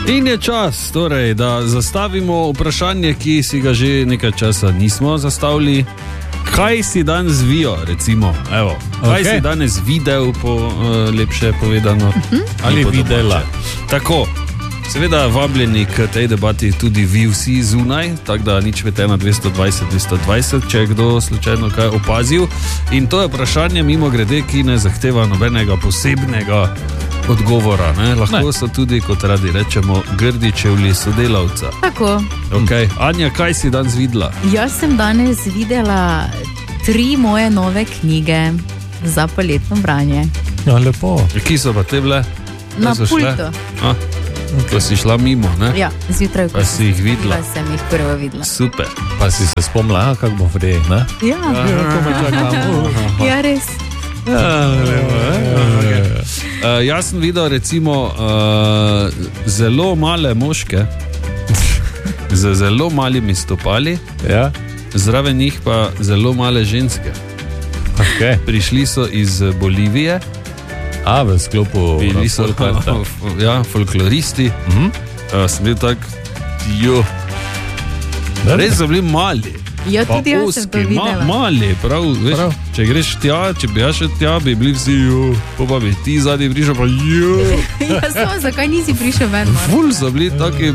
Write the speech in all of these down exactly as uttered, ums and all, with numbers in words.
In je čas, torej, da zastavimo vprašanje, ki si ga že nekaj časa nismo zastavili. Kaj si danes vijo, recimo? Evo, kaj okay. si danes videl, po, uh, lepše povedano? Uh-huh. Ali videla? Tako, seveda vabljeni k tej debati tudi vi vsi zunaj, tako da nič vete na dvesto dvajset dvesto dvajset, če je kdo slučajno kaj opazil. In to je vprašanje, mimo grede, ki ne zahteva nobenega posebnega odgovora. Ne? Lahko ne. So tudi, kot radi rečemo, grdi čevlji sodelavca. Tako. Okay. Anja, kaj si danes videla? Jaz sem danes videla tri moje nove knjige za poletno branje. Ja, lepo. Kje so pa te bile? Na pultu. Okay. Si šla mimo, ne? Ja, zjutraj. Pa si jih videla? Pa sem jih prvo videla. Super. Pa si se spomnila, kako bo vrej, ne? Ja. Ja, res. Ja, lepo, okay. uh, jaz sem videl recimo uh, zelo male moške z zelo malimi stopali, ja. Zraven njih pa zelo male ženske. Okay. Prišli so iz Bolivije. A, v sklopu bili so ja, folkloristi. Mm-hmm. uh, sem bil tak jo res so bili mali. Ja, tudi pa jaz sem to videla. Ma, mali, prav, veš, prav. Če greš tja, če bi jaz še tja, bi bili vsi jo, pa bi ti zadnji prišel, pa jo. Ja, samo, zakaj nisi prišel ven? Ful so bili taki.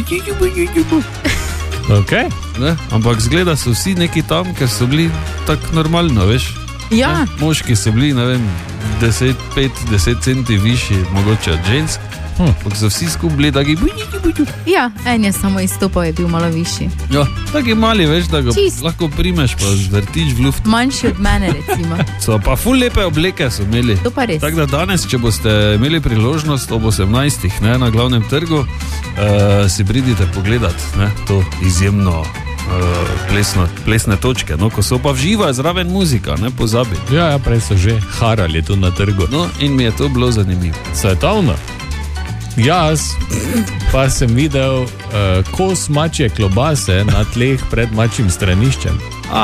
Okay. Ne? Ampak zgleda so vsi neki tam, ker so bili tako normalno, veš. Ja. Ne? Moški so bili, ne vem, deset, pet, deset centi višji, mogoče od žensk. Hm. Ampak so vsi skupaj bili taki. Ja, en je samo izstopal, je bil malo višji. Ja, taki mali, veš, da ga Čist. Lahko primeš, pa zvrtiš v luft. Manjši od mene, recimo. So pa ful lepe obleke so imeli. To pa res. Tako da danes, če boste imeli priložnost ob osemnajstih, ne, na glavnem trgu, uh, si pridite pogledat, ne, to izjemno uh, plesno, plesne točke, no, ko so pa vživa zraven muzika, ne pozabi. Ja, ja, prej so že harali tu na trgu. No, in mi je to bilo zanimivo. Svetovno. Jaz pa sem videl uh, kos mačje klobase na tleh pred mačjim straniščem. Ah.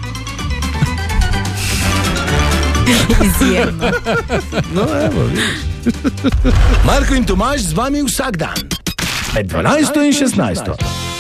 Izjemno. No, evo, vidiš. Marko in Tomaž z vami vsak dan. Med dvanajsto in šestnajsto.